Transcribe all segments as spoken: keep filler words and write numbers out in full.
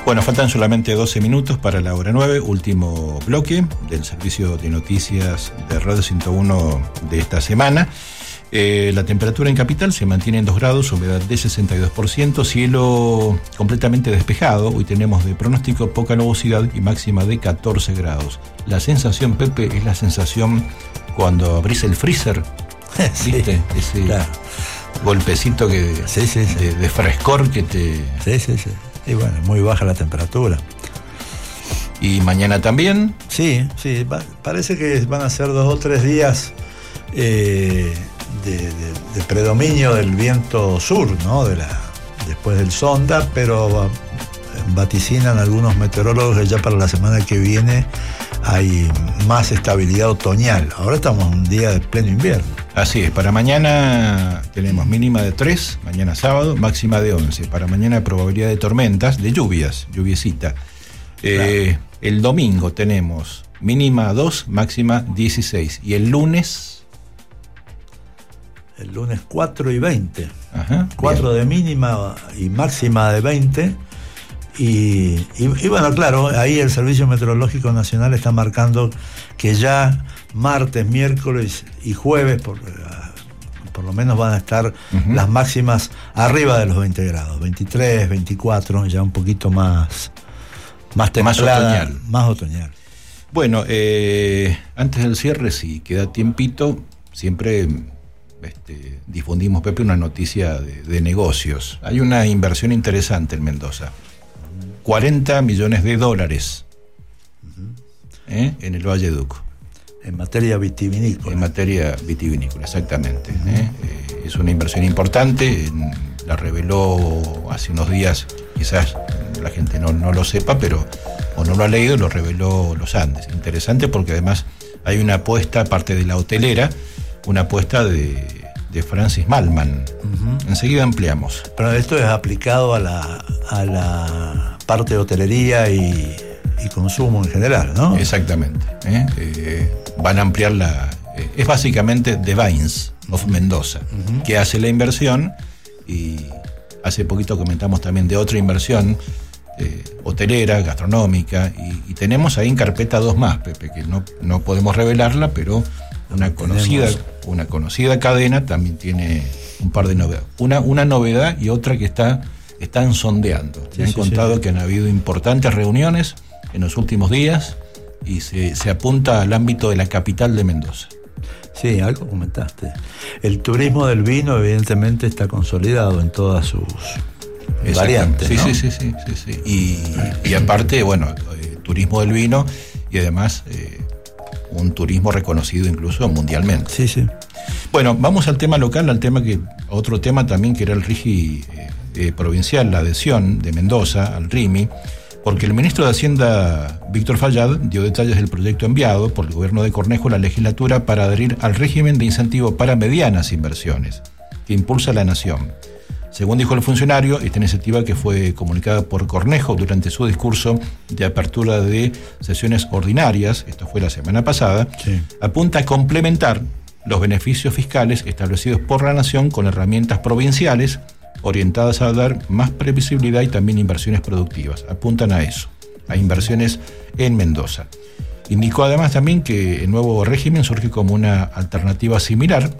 Bueno, faltan solamente doce minutos para la hora nueve, último bloque del servicio de noticias de Radio ciento uno de esta semana. Eh, la temperatura en capital se mantiene en dos grados, humedad de sesenta y dos por ciento, cielo completamente despejado. Hoy tenemos de pronóstico poca nubosidad y máxima de catorce grados. La sensación, Pepe, es la sensación cuando abrís el freezer, sí, ¿viste? Ese claro. golpecito que, sí, sí, sí. De, de frescor que te... Sí, sí, sí. Y bueno, muy baja la temperatura. ¿Y mañana también? Sí, sí. Va, parece que van a ser dos o tres días eh, de, de, de predominio del viento sur, ¿no? De la, después del Sonda, pero vaticinan algunos meteorólogos que ya para la semana que viene hay más estabilidad otoñal. Ahora estamos en un día de pleno invierno. Así es, para mañana tenemos mínima de tres, mañana sábado, máxima de once. Para mañana probabilidad de tormentas, de lluvias, lluviecita. Eh, claro. El domingo tenemos mínima dos, máxima dieciséis. Y el lunes... El lunes cuatro y veinte. Ajá, cuatro bien. De mínima y máxima de veinte. Y, y, y bueno, claro, ahí el Servicio Meteorológico Nacional está marcando que ya martes, miércoles y jueves, por, por lo menos van a estar uh-huh. las máximas arriba de los veinte grados, veintitrés, veinticuatro, ya un poquito más, más templada, más otoñal. Más otoñal. Bueno, eh, antes del cierre, si queda tiempito, siempre este, difundimos, Pepe, una noticia de, de negocios. Hay una inversión interesante en Mendoza. cuarenta millones de dólares uh-huh. ¿eh? en el Valle Duco. En materia vitivinícola. En materia vitivinícola, exactamente. Uh-huh. ¿eh? Eh, es una inversión importante, en, la reveló hace unos días, quizás la gente no, no lo sepa, pero o no lo ha leído, lo reveló Los Andes. Interesante porque además hay una apuesta, aparte de la hotelera, una apuesta de, de Francis Malman. Uh-huh. Enseguida ampliamos. Pero esto es aplicado a la, a la parte de hotelería y, y consumo en general, ¿no? Exactamente. ¿eh? Eh, van a ampliar la... Eh, es básicamente The Vines of Mendoza, uh-huh. que hace la inversión, y hace poquito comentamos también de otra inversión eh, hotelera, gastronómica, y, y tenemos ahí en carpeta dos más, Pepe, que no, no podemos revelarla, pero una conocida, una conocida cadena también tiene un par de novedades. Una, una novedad y otra que está... están sondeando. Sí, Me han sí, contado sí. que han habido importantes reuniones en los últimos días y se, se apunta al ámbito de la capital de Mendoza. Sí, algo comentaste. El turismo del vino evidentemente está consolidado en todas sus variantes, sí, ¿no? sí, sí, sí, sí, sí. Y, y aparte, bueno, eh, turismo del vino y además eh, un turismo reconocido incluso mundialmente. Sí, sí. Bueno, vamos al tema local, al tema que, otro tema también que era el RIGI eh, eh, provincial, la adhesión de Mendoza al R I M I, porque el ministro de Hacienda, Víctor Fayad, dio detalles del proyecto enviado por el gobierno de Cornejo a la legislatura para adherir al régimen de incentivo para medianas inversiones que impulsa la Nación. Según dijo el funcionario, esta iniciativa, que fue comunicada por Cornejo durante su discurso de apertura de sesiones ordinarias, esto fue la semana pasada, sí, apunta a complementar los beneficios fiscales establecidos por la Nación con herramientas provinciales orientadas a dar más previsibilidad y también inversiones productivas. Apuntan a eso, a inversiones en Mendoza. Indicó además también que el nuevo régimen surge como una alternativa similar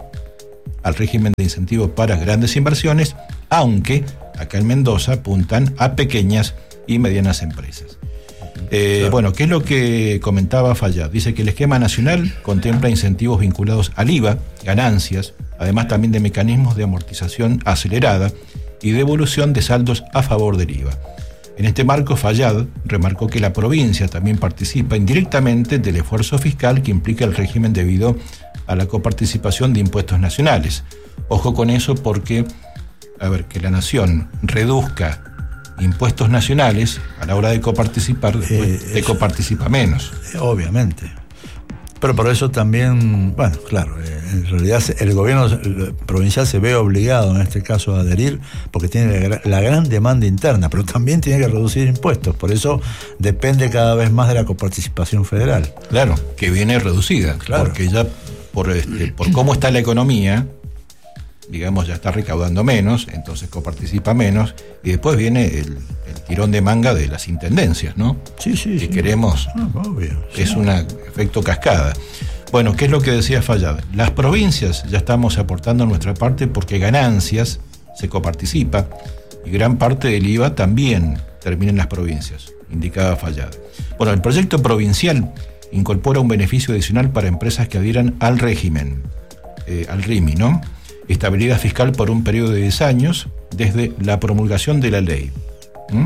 al régimen de incentivos para grandes inversiones, aunque acá en Mendoza apuntan a pequeñas y medianas empresas. Eh, claro. Bueno, ¿qué es lo que comentaba Fayad? Dice que el esquema nacional contempla incentivos vinculados al I V A, ganancias, además también de mecanismos de amortización acelerada y devolución de saldos a favor del I V A. En este marco, Fayad remarcó que la provincia también participa indirectamente del esfuerzo fiscal que implica el régimen debido a la coparticipación de impuestos nacionales. Ojo con eso porque, a ver, que la Nación reduzca impuestos nacionales a la hora de coparticipar, después eh, de coparticipa menos. Obviamente. Pero por eso también, bueno, claro, en realidad el gobierno provincial se ve obligado en este caso a adherir porque tiene la, la gran demanda interna, pero también tiene que reducir impuestos, por eso depende cada vez más de la coparticipación federal. Claro, que viene reducida, claro, porque ya por, este, por cómo está la economía, digamos, ya está recaudando menos, entonces coparticipa menos, y después viene el, el tirón de manga de las intendencias, ¿no? Sí, sí, que sí. queremos, Ah, obvio, sí. Es un efecto cascada. Bueno, ¿qué es lo que decía Fallad? Las provincias ya estamos aportando nuestra parte porque ganancias se coparticipa y gran parte del I V A también termina en las provincias, indicaba Fallad. Bueno, el proyecto provincial incorpora un beneficio adicional para empresas que adhieran al régimen, eh, al R I M I, ¿no? Estabilidad fiscal por un periodo de diez años desde la promulgación de la ley. ¿Mm?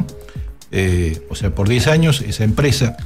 Eh, o sea, por diez años esa empresa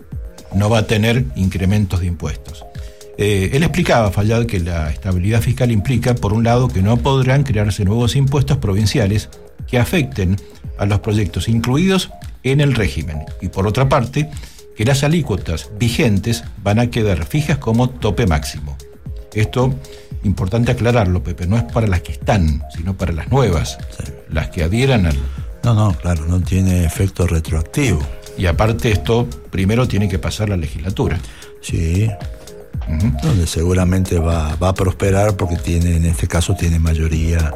no va a tener incrementos de impuestos. Eh, él explicaba, Fallad, que la estabilidad fiscal implica, por un lado, que no podrán crearse nuevos impuestos provinciales que afecten a los proyectos incluidos en el régimen, y por otra parte, que las alícuotas vigentes van a quedar fijas como tope máximo. Esto, importante aclararlo, Pepe, no es para las que están, sino para las nuevas, sí. Las que adhieran al... No, no, claro, no tiene efecto retroactivo. Y aparte esto, primero tiene que pasar la legislatura. Sí, uh-huh. Donde seguramente va, va a prosperar porque tiene, en este caso, tiene mayoría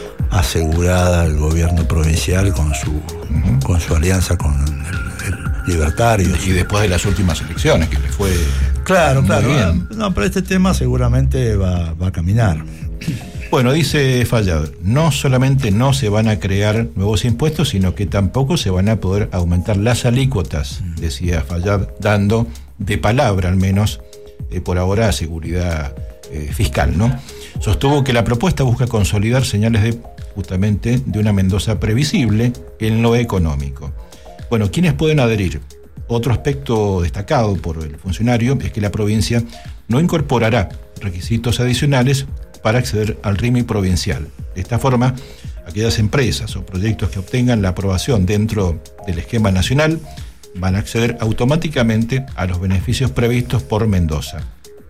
asegurada el gobierno provincial con su, uh-huh. con su alianza con el, el Libertario. Y después de las últimas elecciones, que le fue... Claro, muy claro. bien. No, pero este tema seguramente va, va a caminar. Bueno, dice Fallad, no solamente no se van a crear nuevos impuestos, sino que tampoco se van a poder aumentar las alícuotas, decía Fallad, dando de palabra al menos, eh, por ahora, seguridad eh, fiscal, ¿no? Sostuvo que la propuesta busca consolidar señales de, justamente, de una Mendoza previsible en lo económico. Bueno, ¿quiénes pueden adherir? Otro aspecto destacado por el funcionario es que la provincia no incorporará requisitos adicionales para acceder al R I M I provincial. De esta forma, aquellas empresas o proyectos que obtengan la aprobación dentro del esquema nacional van a acceder automáticamente a los beneficios previstos por Mendoza.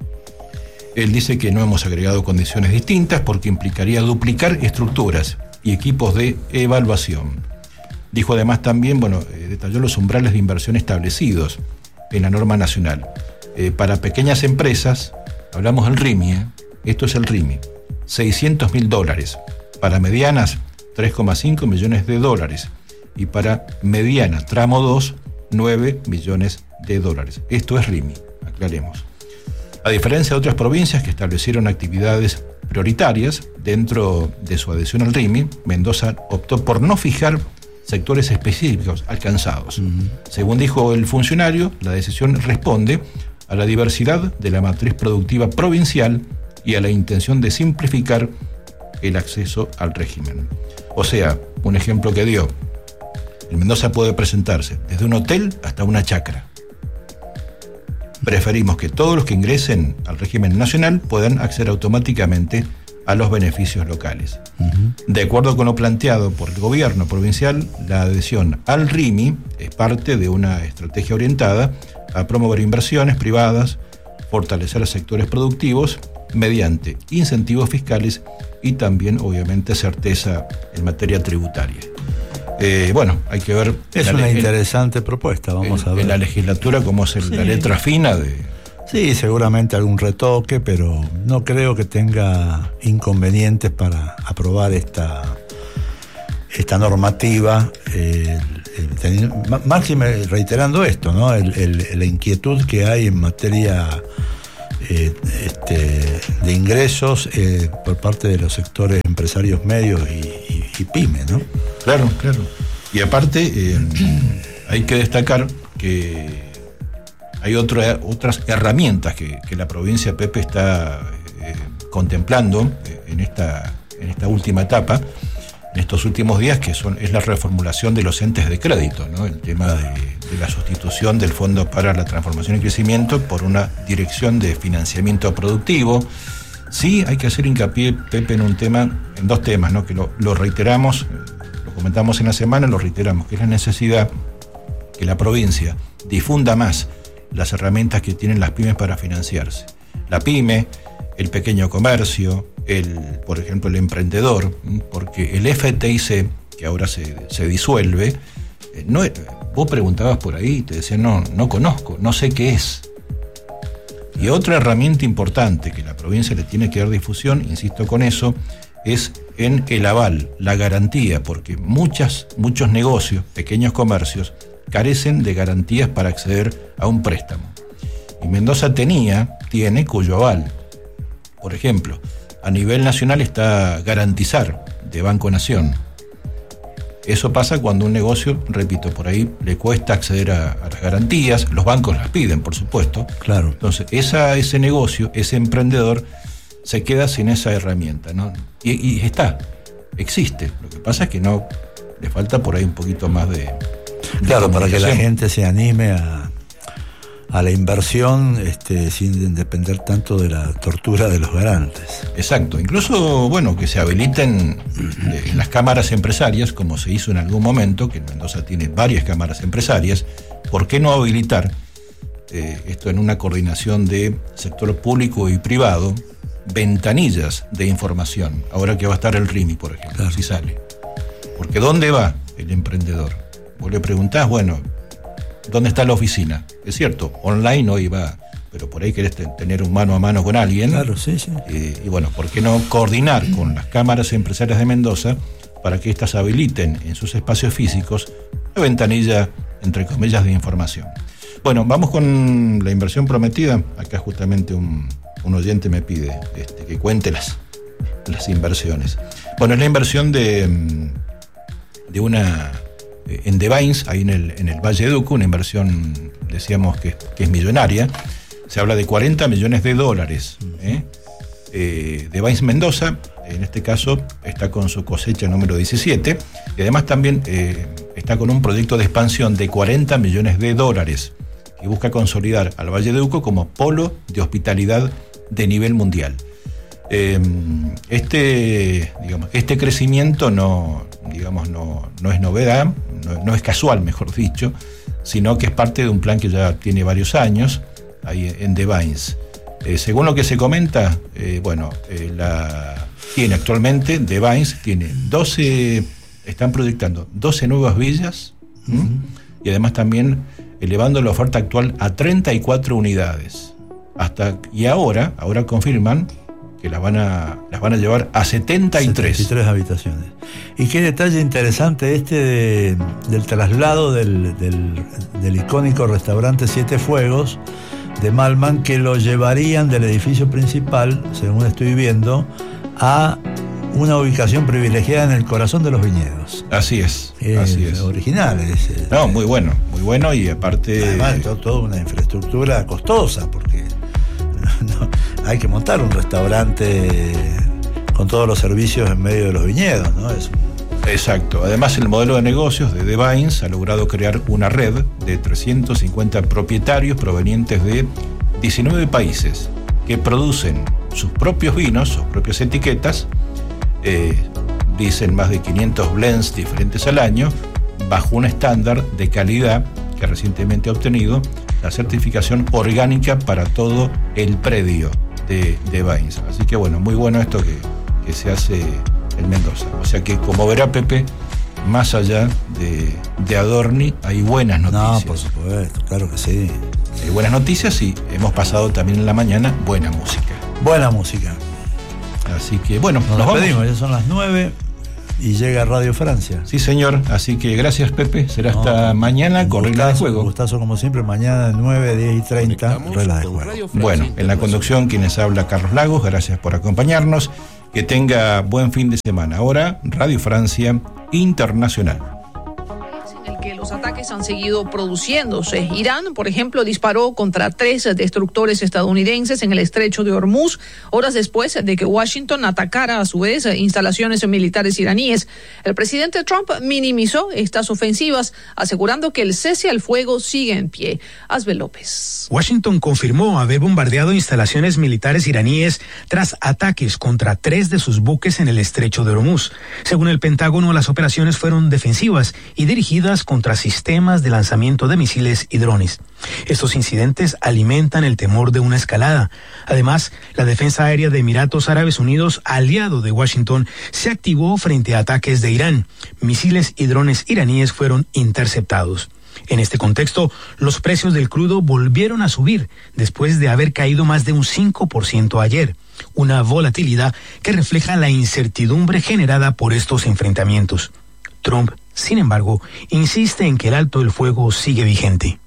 Él dice que no hemos agregado condiciones distintas porque implicaría duplicar estructuras y equipos de evaluación. Dijo además también, bueno, eh, detalló los umbrales de inversión establecidos en la norma nacional. Eh, para pequeñas empresas, hablamos del R I M I, ¿eh? Esto es el R I M I, seiscientos mil dólares. Para medianas, tres coma cinco millones de dólares. Y para mediana, tramo dos, nueve millones de dólares. Esto es R I M I, aclaremos. A diferencia de otras provincias que establecieron actividades prioritarias dentro de su adhesión al R I M I, Mendoza optó por no fijar sectores específicos alcanzados. Uh-huh. Según dijo el funcionario, la decisión responde a la diversidad de la matriz productiva provincial y a la intención de simplificar el acceso al régimen. O sea, un ejemplo que dio, en Mendoza puede presentarse desde un hotel hasta una chacra. Preferimos que todos los que ingresen al régimen nacional puedan acceder automáticamente a los beneficios locales. Uh-huh. De acuerdo con lo planteado por el gobierno provincial, la adhesión al R I M I es parte de una estrategia orientada a promover inversiones privadas, fortalecer los sectores productivos mediante incentivos fiscales y también, obviamente, certeza en materia tributaria. Eh, bueno, hay que ver... Es una le- interesante propuesta, vamos en, a ver. En la legislatura, cómo es el, sí. la letra fina de... Sí, seguramente algún retoque, pero no creo que tenga inconvenientes para aprobar esta, esta normativa. Eh, el, máxime reiterando esto, ¿no? El, el, la inquietud que hay en materia eh, este, de ingresos eh, por parte de los sectores empresarios medios y, y, y pymes, ¿no? Claro, claro. Y aparte, eh, hay que destacar que hay otra, otras herramientas que, que la provincia, Pepe, está eh, contemplando eh, en, esta, en esta última etapa, en estos últimos días, que son, es la reformulación de los entes de crédito, ¿no? El tema de, de la sustitución del Fondo para la Transformación y Crecimiento por una dirección de financiamiento productivo. Sí, hay que hacer hincapié, Pepe, en un tema, en dos temas, ¿no? Que lo, lo reiteramos, lo comentamos en la semana, lo reiteramos, que es la necesidad que la provincia difunda más las herramientas que tienen las pymes para financiarse. La pyme, el pequeño comercio, el, por ejemplo, el emprendedor, porque el F T I C, que ahora se, se disuelve, no, vos preguntabas por ahí y te decían, no, no conozco, no sé qué es. Y otra herramienta importante que la provincia le tiene que dar difusión, insisto con eso, es en el aval, la garantía, porque muchas, muchos negocios, pequeños comercios, carecen de garantías para acceder a un préstamo. Y Mendoza tenía, tiene cuyo aval. Por ejemplo, a nivel nacional está Garantizar, de Banco Nación. Eso pasa cuando un negocio, repito, por ahí le cuesta acceder a, a las garantías, los bancos las piden, por supuesto. Claro. Entonces, esa, ese negocio, ese emprendedor, se queda sin esa herramienta, ¿no? Y, y está, existe. Lo que pasa es que no, le falta por ahí un poquito más de... de claro, para que la gente se anime a, a la inversión este, sin depender tanto de la tortura de los garantes. Exacto, incluso, bueno, que se habiliten eh, las cámaras empresarias, como se hizo en algún momento, que en Mendoza tiene varias cámaras empresarias. ¿Por qué no habilitar eh, esto en una coordinación de sector público y privado? Ventanillas de información, ahora que va a estar el RIMI, por ejemplo, claro. Si sale. Porque ¿dónde va el emprendedor? Vos le preguntás, bueno, ¿dónde está la oficina? Es cierto, online hoy va, pero por ahí querés tener un mano a mano con alguien. Claro, sí, sí. Eh, y bueno, ¿por qué no coordinar con las cámaras empresarias de Mendoza para que éstas habiliten en sus espacios físicos una ventanilla, entre comillas, de información? Bueno, vamos con la inversión prometida. Acá justamente un... un oyente me pide este, que cuente las, las inversiones. Bueno, es la inversión de, de una en Devines, ahí en el, en el Valle de Uco, una inversión, decíamos que, que es millonaria. Se habla de cuarenta millones de dólares. ¿eh? Eh, Devines Mendoza, en este caso, está con su cosecha número diecisiete, y además también eh, está con un proyecto de expansión de cuarenta millones de dólares, que busca consolidar al Valle de Uco como polo de hospitalidad de nivel mundial. Eh, este, digamos, este crecimiento no, digamos, no, no es novedad, no, no es casual, mejor dicho, sino que es parte de un plan que ya tiene varios años ahí en Devines. Eh, según lo que se comenta, eh, bueno, eh, la, tiene actualmente, Devines tiene doce, están proyectando doce nuevas villas, uh-huh. y además también elevando la oferta actual a treinta y cuatro unidades. Hasta, y ahora, ahora confirman que las van a, las van a llevar a setenta y tres. setenta y tres habitaciones. Y qué detalle interesante este de, del traslado del, del, del icónico restaurante Siete Fuegos de Malman, que lo llevarían del edificio principal, según estoy viendo, a una ubicación privilegiada en el corazón de los viñedos. Así es, es así es. Original. Es, no, muy bueno, muy bueno, y aparte... Además, todo, toda una infraestructura costosa, porque no, hay que montar un restaurante con todos los servicios en medio de los viñedos, ¿no? Es Exacto. Además, el modelo de negocios de Devines ha logrado crear una red de trescientos cincuenta propietarios provenientes de diecinueve países que producen sus propios vinos, sus propias etiquetas, eh, dicen más de quinientos blends diferentes al año, bajo un estándar de calidad que recientemente ha obtenido la certificación orgánica para todo el predio de Devines. Así que bueno, muy bueno esto que, que se hace en Mendoza. O sea que, como verá Pepe, más allá de, de Adorni, hay buenas noticias. No, por supuesto, claro que sí. Hay buenas noticias y hemos pasado también en la mañana buena música. Buena música. Así que bueno, nos, nos despedimos, vamos. Ya son las nueve y llega Radio Francia. Sí, señor. Así que gracias, Pepe. Será no, hasta mañana con Reglas de Juego. Un gustazo como siempre. Mañana nueve, diez y treinta, Reglas de Juego. Bueno, en la conducción quienes habla Carlos Lagos. Gracias por acompañarnos. Que tenga buen fin de semana. Ahora, Radio Francia Internacional. En el que los ataques han seguido produciéndose. Irán, por ejemplo, disparó contra tres destructores estadounidenses en el estrecho de Hormuz, horas después de que Washington atacara a su vez instalaciones militares iraníes. El presidente Trump minimizó estas ofensivas, asegurando que el cese al fuego sigue en pie. Asbe López. Washington confirmó haber bombardeado instalaciones militares iraníes tras ataques contra tres de sus buques en el estrecho de Hormuz. Según el Pentágono, las operaciones fueron defensivas y dirigidas contra sistemas de lanzamiento de misiles y drones. Estos incidentes alimentan el temor de una escalada. Además, la Defensa Aérea de Emiratos Árabes Unidos, aliado de Washington, se activó frente a ataques de Irán. Misiles y drones iraníes fueron interceptados. En este contexto, los precios del crudo volvieron a subir después de haber caído más de un cinco por ciento ayer. una volatilidad que refleja la incertidumbre generada por estos enfrentamientos. Trump, sin embargo, insiste en que el alto el fuego sigue vigente.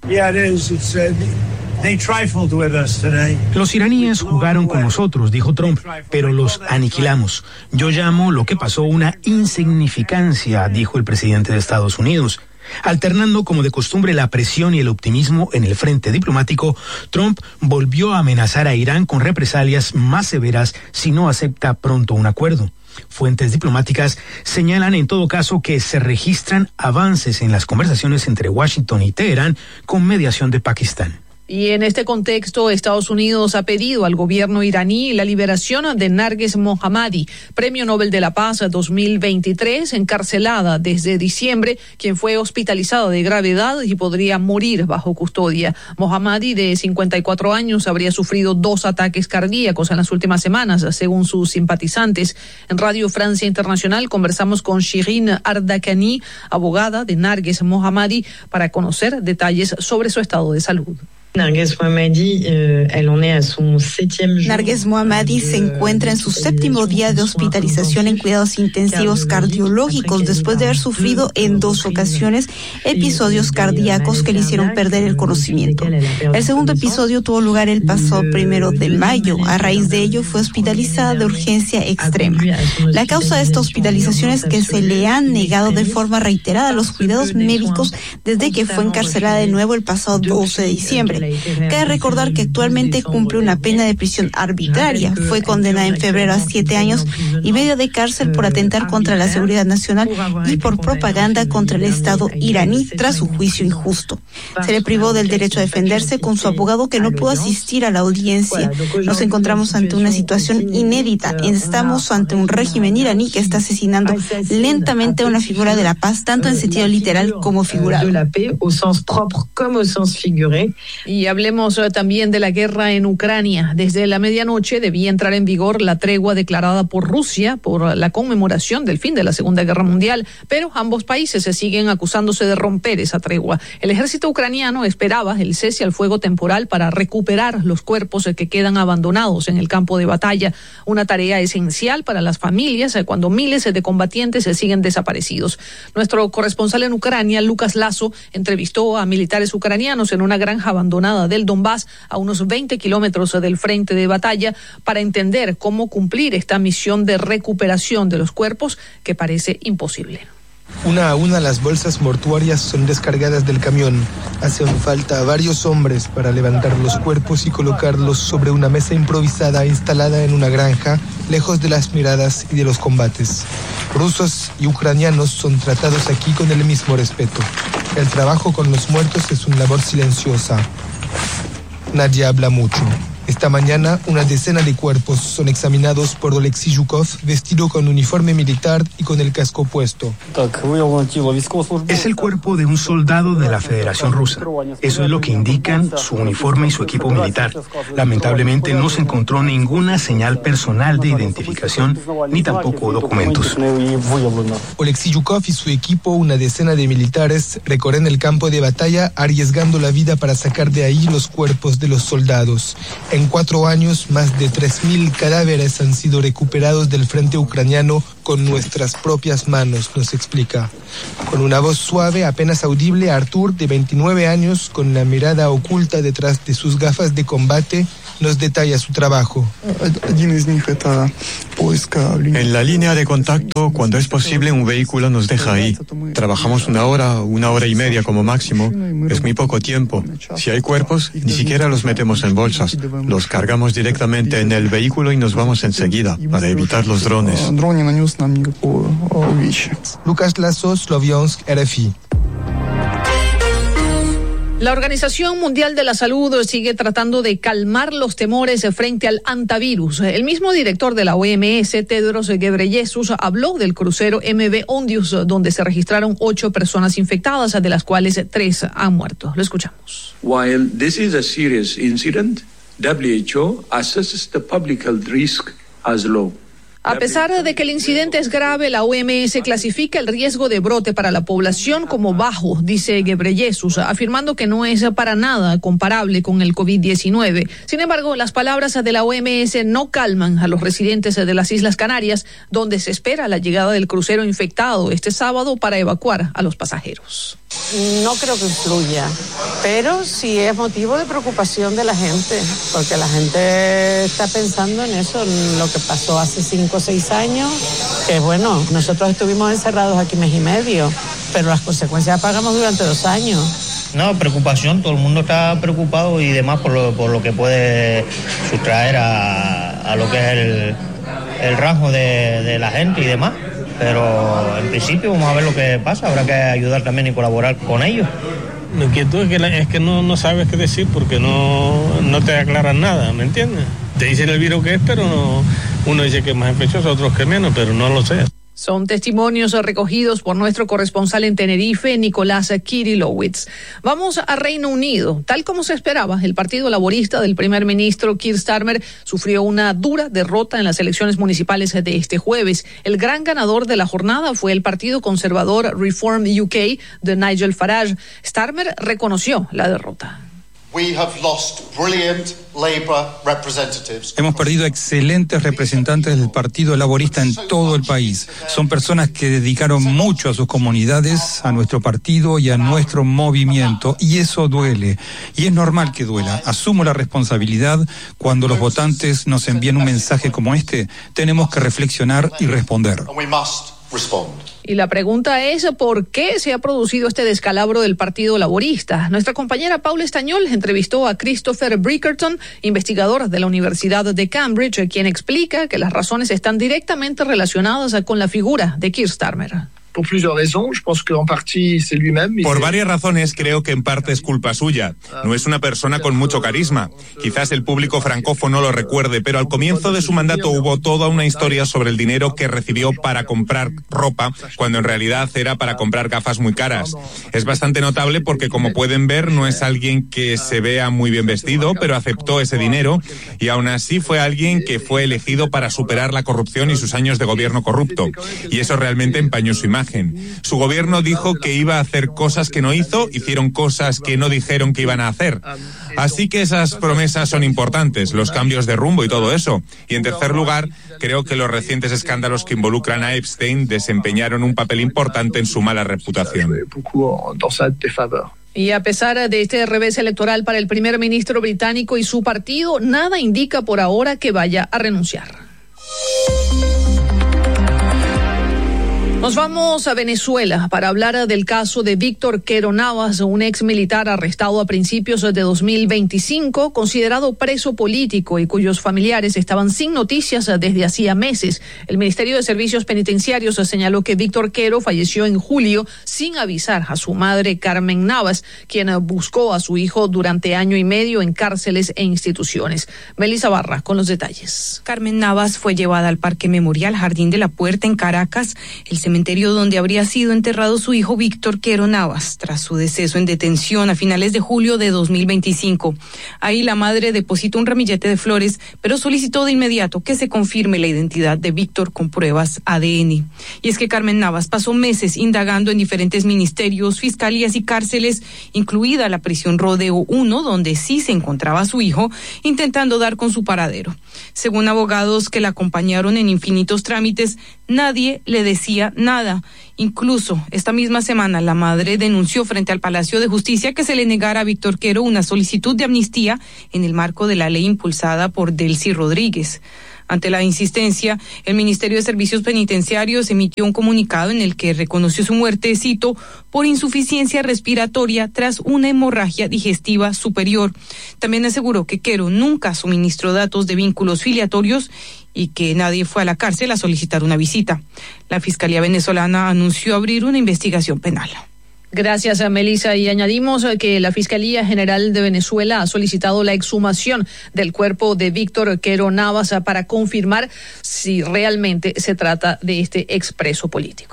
Los iraníes jugaron con nosotros, dijo Trump, pero los aniquilamos. Yo llamo lo que pasó una insignificancia, dijo el presidente de Estados Unidos. Alternando como de costumbre la presión y el optimismo en el frente diplomático, Trump volvió a amenazar a Irán con represalias más severas si no acepta pronto un acuerdo. Fuentes diplomáticas señalan en todo caso que se registran avances en las conversaciones entre Washington y Teherán con mediación de Pakistán. Y en este contexto, Estados Unidos ha pedido al gobierno iraní la liberación de Narges Mohammadi, Premio Nobel de la Paz dos mil veintitrés, encarcelada desde diciembre, quien fue hospitalizada de gravedad y podría morir bajo custodia. Mohammadi, de cincuenta y cuatro años, habría sufrido dos ataques cardíacos en las últimas semanas, según sus simpatizantes. En Radio Francia Internacional conversamos con Shirin Ardakani, abogada de Narges Mohammadi, para conocer detalles sobre su estado de salud. Narges Mohammadi, eh, elle en est à son septième jour. Narges Mohammadi se encuentra en su séptimo día de hospitalización en cuidados intensivos cardiológicos después de haber sufrido en dos ocasiones episodios cardíacos que le hicieron perder el conocimiento. El segundo episodio tuvo lugar el pasado primero de mayo. A raíz de ello fue hospitalizada de urgencia extrema. La causa de esta hospitalización es que se le han negado de forma reiterada los cuidados médicos desde que fue encarcelada de nuevo el pasado doce de diciembre. Cabe recordar que actualmente cumple una pena de prisión arbitraria. Fue condenada en febrero a siete años y medio de cárcel por atentar contra la seguridad nacional y por propaganda contra el Estado iraní tras su juicio injusto. Se le privó del derecho a defenderse con su abogado, que no pudo asistir a la audiencia. Nos encontramos ante una situación inédita. Estamos ante un régimen iraní que está asesinando lentamente a una figura de la paz, tanto en sentido literal como figurado. Y hablemos uh, también de la guerra en Ucrania. Desde la medianoche debía entrar en vigor la tregua declarada por Rusia por la conmemoración del fin de la Segunda Guerra Mundial, pero ambos países se siguen acusándose de romper esa tregua. El ejército ucraniano esperaba el cese al fuego temporal para recuperar los cuerpos que quedan abandonados en el campo de batalla, una tarea esencial para las familias cuando miles de combatientes se siguen desaparecidos. Nuestro corresponsal en Ucrania, Lucas Lazo, entrevistó a militares ucranianos en una granja abandonada del Donbass, a unos veinte kilómetros del frente de batalla, para entender cómo cumplir esta misión de recuperación de los cuerpos que parece imposible. Una a una las bolsas mortuorias son descargadas del camión. Hacen falta varios hombres para levantar los cuerpos y colocarlos sobre una mesa improvisada instalada en una granja, lejos de las miradas y de los combates. Rusos y ucranianos son tratados aquí con el mismo respeto. El trabajo con los muertos es una labor silenciosa. Nadie habla mucho. Esta mañana, una decena de cuerpos son examinados por Oleksiy Zhukov, vestido con uniforme militar y con el casco puesto. Es el cuerpo de un soldado de la Federación Rusa. Eso es lo que indican su uniforme y su equipo militar. Lamentablemente no se encontró ninguna señal personal de identificación, ni tampoco documentos. Oleksiy Zhukov y su equipo, una decena de militares, recorren el campo de batalla arriesgando la vida para sacar de ahí los cuerpos de los soldados. En cuatro años, más de tres mil cadáveres han sido recuperados del frente ucraniano con nuestras propias manos, nos explica. Con una voz suave, apenas audible, Artur, de veintinueve años, con la mirada oculta detrás de sus gafas de combate, nos detalla su trabajo. En la línea de contacto, cuando es posible, un vehículo nos deja ahí. Trabajamos una hora, una hora y media como máximo. Es muy poco tiempo. Si hay cuerpos, ni siquiera los metemos en bolsas. Los cargamos directamente en el vehículo y nos vamos enseguida, para evitar los drones. Lucas Lazo, Sloviansk, R F I. La Organización Mundial de la Salud sigue tratando de calmar los temores frente al antivirus. El mismo director de la O M S, Tedros Ghebreyesus, habló del crucero M V Ondius, donde se registraron ocho personas infectadas, de las cuales tres han muerto. Lo escuchamos. While this is a serious incident, W H O assesses the public health risk as low. A pesar de que el incidente es grave, la O M S clasifica el riesgo de brote para la población como bajo, dice Ghebreyesus, afirmando que no es para nada comparable con el COVID diecinueve. Sin embargo, las palabras de la O M S no calman a los residentes de las Islas Canarias, donde se espera la llegada del crucero infectado este sábado para evacuar a los pasajeros. No creo que influya, pero sí es motivo de preocupación de la gente, porque la gente está pensando en eso, en lo que pasó hace cinco o seis años, que bueno, nosotros estuvimos encerrados aquí mes y medio, pero las consecuencias las pagamos durante dos años. No, preocupación, todo el mundo está preocupado y demás por lo, por lo que puede sustraer a, a lo que es el, el rango de, de la gente y demás. Pero en principio vamos a ver lo que pasa, habrá que ayudar también y colaborar con ellos. Lo inquietud es que, la, es que no, no sabes qué decir porque no, no te aclaran nada, ¿me entiendes? Te dicen el virus que es, pero no, uno dice que es más infeccioso, otros que menos, pero no lo sé. Son testimonios recogidos por nuestro corresponsal en Tenerife, Nicolás Kirilowicz. Vamos a Reino Unido. Tal como se esperaba, el Partido Laborista del primer ministro Keir Starmer sufrió una dura derrota en las elecciones municipales de este jueves. El gran ganador de la jornada fue el Partido Conservador Reform U K de Nigel Farage. Starmer reconoció la derrota. We have lost brilliant Labour representatives. Hemos perdido excelentes representantes del Partido Laborista en todo el país. Son personas que dedicaron mucho a sus comunidades, a nuestro partido y a nuestro movimiento, y eso duele. Y es normal que duela. Asumo la responsabilidad. Cuando los votantes nos envían un mensaje como este, tenemos que reflexionar y responder. Y la pregunta es, ¿por qué se ha producido este descalabro del Partido Laborista? Nuestra compañera Paula Estañol entrevistó a Christopher Brickerton, investigador de la Universidad de Cambridge, quien explica que las razones están directamente relacionadas con la figura de Keir Starmer. Por varias razones creo que en parte es culpa suya. No es una persona con mucho carisma. Quizás el público francófono lo recuerde, pero al comienzo de su mandato hubo toda una historia sobre el dinero que recibió para comprar ropa, cuando en realidad era para comprar gafas muy caras. Es bastante notable porque, como pueden ver, no es alguien que se vea muy bien vestido, pero aceptó ese dinero y aún así fue alguien que fue elegido para superar la corrupción y sus años de gobierno corrupto. Y eso realmente empañó su imagen. Su gobierno dijo que iba a hacer cosas que no hizo, hicieron cosas que no dijeron que iban a hacer. Así que esas promesas son importantes, los cambios de rumbo y todo eso. Y en tercer lugar, creo que los recientes escándalos que involucran a Epstein desempeñaron un papel importante en su mala reputación. Y a pesar de este revés electoral para el primer ministro británico y su partido, nada indica por ahora que vaya a renunciar. Nos vamos a Venezuela para hablar del caso de Víctor Quero Navas, un ex militar arrestado a principios de dos mil veinticinco, considerado preso político y cuyos familiares estaban sin noticias desde hacía meses. El Ministerio de Servicios Penitenciarios señaló que Víctor Quero falleció en julio sin avisar a su madre Carmen Navas, quien buscó a su hijo durante año y medio en cárceles e instituciones. Melissa Barra con los detalles. Carmen Navas fue llevada al Parque Memorial Jardín de la Puerta en Caracas, el cementerio donde habría sido enterrado su hijo Víctor Quero Navas, tras su deceso en detención a finales de julio de dos mil veinticinco. Ahí la madre depositó un ramillete de flores, pero solicitó de inmediato que se confirme la identidad de Víctor con pruebas A D N. Y es que Carmen Navas pasó meses indagando en diferentes ministerios, fiscalías y cárceles, incluida la prisión Rodeo uno, donde sí se encontraba su hijo, intentando dar con su paradero. Según abogados que la acompañaron en infinitos trámites, nadie le decía nada. Incluso esta misma semana la madre denunció frente al Palacio de Justicia que se le negara a Víctor Quero una solicitud de amnistía en el marco de la ley impulsada por Delcy Rodríguez. Ante la insistencia, el Ministerio de Servicios Penitenciarios emitió un comunicado en el que reconoció su muerte, cito, por insuficiencia respiratoria tras una hemorragia digestiva superior. También aseguró que Quero nunca suministró datos de vínculos filiatorios y que nadie fue a la cárcel a solicitar una visita. La Fiscalía venezolana anunció abrir una investigación penal. Gracias a Melissa, y añadimos que la Fiscalía General de Venezuela ha solicitado la exhumación del cuerpo de Víctor Quero Navas para confirmar si realmente se trata de este expreso político.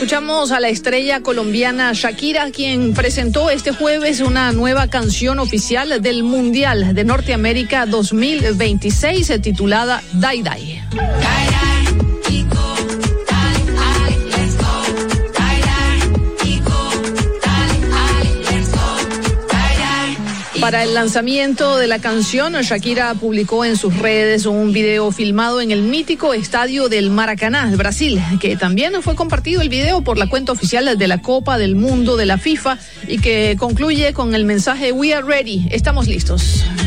Escuchamos a la estrella colombiana Shakira, quien presentó este jueves una nueva canción oficial del Mundial de Norteamérica dos mil veintiséis titulada Die Die. Para el lanzamiento de la canción, Shakira publicó en sus redes un video filmado en el mítico estadio del Maracaná, Brasil, que también fue compartido el video por la cuenta oficial de la Copa del Mundo de la FIFA y que concluye con el mensaje "We are ready", estamos listos.